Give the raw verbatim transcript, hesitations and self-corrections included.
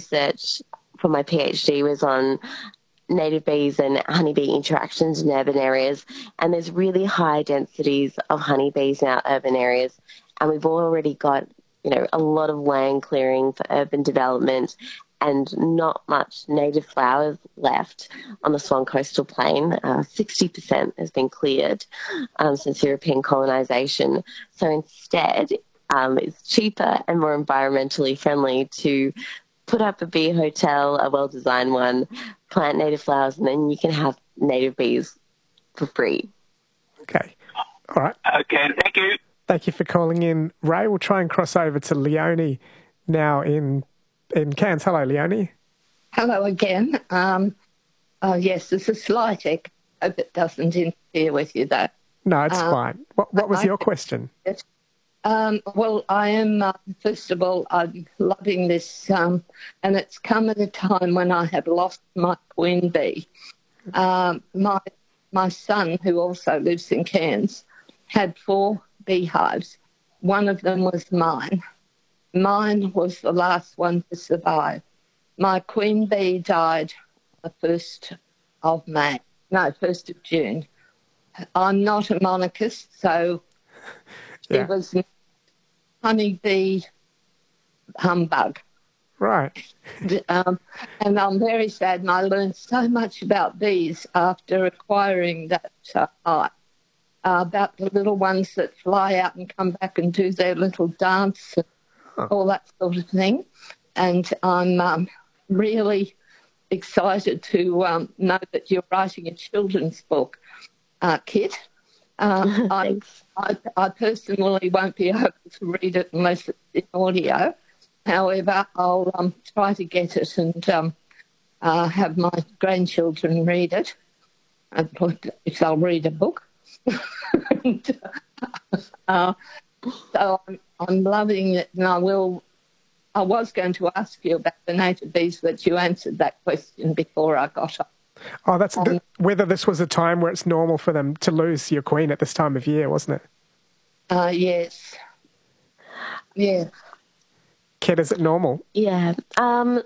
research for my PhD was on native bees and honeybee interactions in urban areas, and there's really high densities of honeybees in our urban areas, and we've already got, you know, a lot of land clearing for urban development and not much native flowers left on the Swan Coastal Plain. Uh, sixty percent has been cleared um, since European colonisation. So instead, um, it's cheaper and more environmentally friendly to put up a bee hotel, a well-designed one, plant native flowers, and then you can have native bees for free. Okay. All right. Okay, thank you. Thank you for calling in, Ray. We'll try and cross over to Leonie now in in Cairns. Hello, Leonie. Hello again. Um, oh, yes, there's a slight echo. I hope it doesn't interfere with you, though. No, it's um, fine. What, what was I, your question? Um, well, I am, uh, first of all, I'm loving this, um, and it's come at a time when I have lost my queen bee. Um, my, my son, who also lives in Cairns, had four beehives. One of them was mine. Mine was the last one to survive. My queen bee died the first of May, no, first of June. I'm not a monarchist, so yeah. it was honeybee humbug. Right. um, and I'm very sad, and I learned so much about bees after acquiring that uh, art. Uh, about the little ones that fly out and come back and do their little dance and huh. all that sort of thing. And I'm um, really excited to um, know that you're writing a children's book, uh, Kit. Uh, I, I, I personally won't be able to read it unless it's in audio. However, I'll um, try to get it and um, uh, have my grandchildren read it, if they'll read a book. and, uh, so I'm, I'm loving it, and I will. I was going to ask you about the native bees, but you answered that question before I got up. Oh, that's um, the, whether this was a time where it's normal for them to lose your queen at this time of year, wasn't it? Uh, yes. Yeah. Kit, is it normal? Yeah. Um,